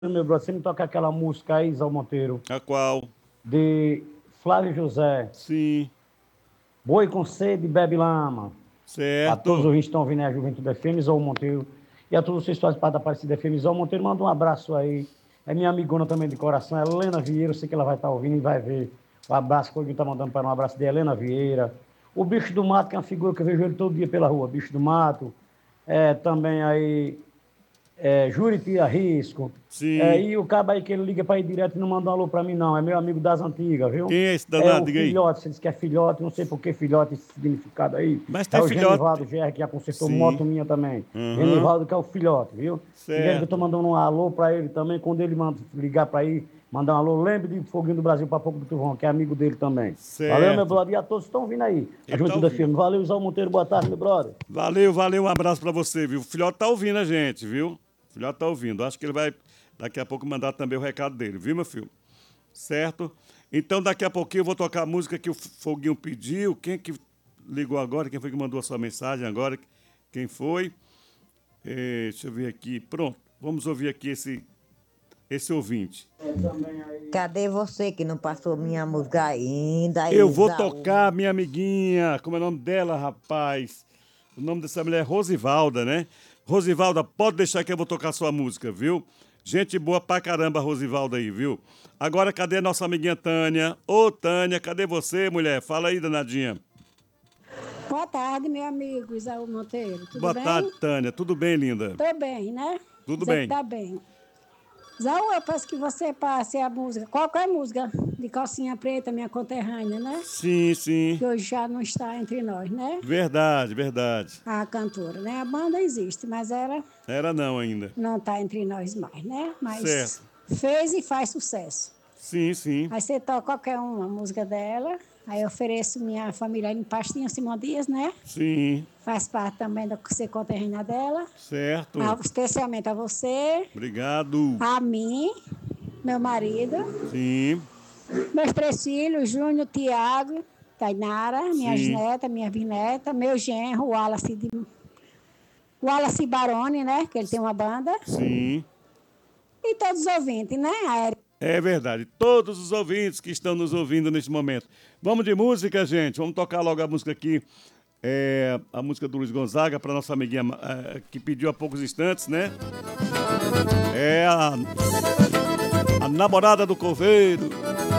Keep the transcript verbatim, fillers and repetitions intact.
Meu brother, você me toca aquela música aí, Zé Monteiro, A qual? de Flávio José, Sim, Boi com sede, bebe lama. A todos os certo. ouvintes que estão ouvindo aí a Juventude F M, Zé Monteiro, e a todos vocês que fazem parte da Aparecida F M, Zé Monteiro, manda um abraço aí. É minha amigona também de coração, é Helena Vieira, eu sei que ela vai estar ouvindo e vai ver o abraço que o está mandando para um abraço de Helena Vieira. O Bicho do Mato, que é uma figura que eu vejo ele todo dia pela rua, Bicho do Mato. É, também aí é, Juriti Arrisco. É, Sim. e o cabo aí que ele liga para ir direto e não manda um alô para mim, não. É meu amigo das antigas, viu? Quem é esse É danado? o Diga aí. filhote, você diz que é filhote, não sei por que filhote, esse significado aí. Mas É tem o filhote. Genivaldo G R, que já consertou Sim. moto minha também. Aham. Genivaldo, que é o filhote, viu? Diga ele que eu tô Certo. mandando um alô para ele também. Quando ele manda ligar para aí, mandar um alô, lembre de Foguinho do Brasil para pouco do Trovão, que é amigo dele também. Valeu, meu Certo. brother. E a todos que estão vindo aí. A Ele tá Juventude da ouvindo. Firme. Valeu, Zé Monteiro. Boa tarde, meu brother. Valeu, valeu. Um abraço pra você, viu? O filhote tá ouvindo a gente, viu? O filhote tá ouvindo. Acho que ele vai daqui a pouco mandar também o recado dele, viu, meu filho? Certo? Então, daqui a pouquinho eu vou tocar a música que o Foguinho pediu. Quem que ligou agora? Quem foi que mandou a sua mensagem agora? Quem foi? Eh, deixa eu ver aqui. Pronto. Vamos ouvir aqui esse, esse ouvinte. Cadê você que não passou minha música ainda, Eu vou Isaú? tocar, minha amiguinha. Como é o nome dela, rapaz? O nome dessa mulher é Rosivalda, né? Rosivalda, pode deixar que eu vou tocar sua música, viu? Gente boa pra caramba, Rosivalda aí, viu? Agora, cadê a nossa amiguinha Tânia? Ô, Tânia, cadê você, mulher? Fala aí, danadinha. Boa tarde, meu amigo Isaú Monteiro. Tudo Boa bem? tarde, Tânia. Tudo bem, linda? Tô bem, né? Tudo Você bem. que tá bem. Isaú, eu peço que você passe a música, qualquer música de Calcinha Preta, minha conterrânea, né? Sim, sim. Que hoje já não está entre nós, né? Verdade, verdade. A cantora, né? A banda existe, mas ela Era não ainda. não está entre nós mais, né? Mas Certo. fez e faz sucesso. Sim, sim. Aí você toca qualquer uma música dela, aí eu ofereço minha família em Pastinha Simão Dias, né? Sim, Faz parte também da ser conterrânea dela. certo. Ah, especialmente a você, Obrigado. a mim, meu marido, Sim, meus três filhos, Júnior, Tiago, Tainara, minhas Sim. netas, minha bisneta, meu genro, o Wallace, de, Wallace Baroni, né? Que ele tem uma banda. sim. E todos os ouvintes, né? A Érica. É verdade. Todos os ouvintes que estão nos ouvindo neste momento. Vamos de música, gente. Vamos tocar logo a música aqui. É, a música do Luiz Gonzaga para nossa amiguinha é, que pediu há poucos instantes, né? É a, a namorada do coveiro.